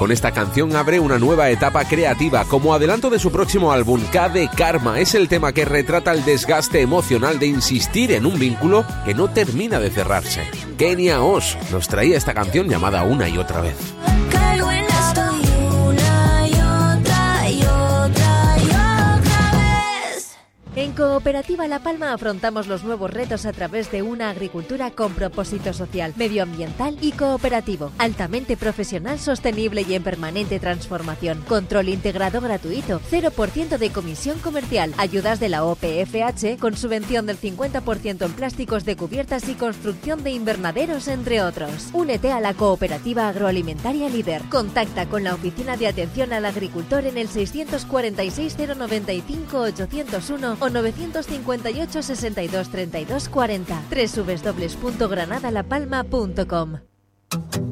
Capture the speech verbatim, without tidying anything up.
Con esta canción abre una nueva etapa creativa como adelanto de su próximo álbum. K de Karma es el tema que retrata el desgaste emocional de insistir en un vínculo que no termina de cerrarse. Kenia Oz nos traía esta canción llamada Una y Otra Vez. En Cooperativa La Palma afrontamos los nuevos retos a través de una agricultura con propósito social, medioambiental y cooperativo, altamente profesional, sostenible y en permanente transformación. Control integrado gratuito, cero por ciento de comisión comercial, ayudas de la O P F H con subvención del cincuenta por ciento en plásticos de cubiertas y construcción de invernaderos, entre otros. Únete a la Cooperativa Agroalimentaria Líder. Contacta con la Oficina de Atención al Agricultor en el seiscientos cuarenta y seis cero noventa y cinco ochocientos uno o novecientos cincuenta y ocho sesenta y dos treinta y dos cuarenta. doble u doble u doble u punto granada la palma punto com.